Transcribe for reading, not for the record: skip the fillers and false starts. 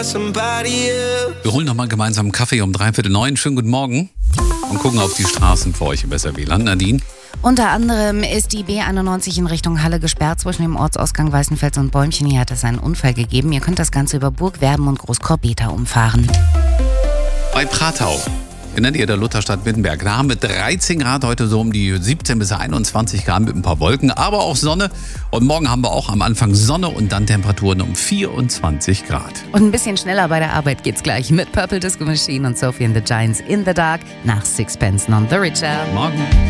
Wir holen nochmal gemeinsam einen Kaffee um 8:45. Schönen guten Morgen und gucken auf die Straßen für euch im SRW-Land. Nadine? Unter anderem ist die B91 in Richtung Halle gesperrt zwischen dem Ortsausgang Weißenfels und Bäumchen. Hier hat es einen Unfall gegeben. Ihr könnt das Ganze über Burgwerben und Großkorbeta umfahren. Bei Pratau, in der Nähe der Lutherstadt Wittenberg. Da haben wir 13 Grad, heute so um die 17 bis 21 Grad mit ein paar Wolken, aber auch Sonne. Und morgen haben wir auch am Anfang Sonne und dann Temperaturen um 24 Grad. Und ein bisschen schneller bei der Arbeit geht's gleich mit Purple Disco Machine und Sophie and the Giants in the Dark nach Sixpence None the Richer. Morgen.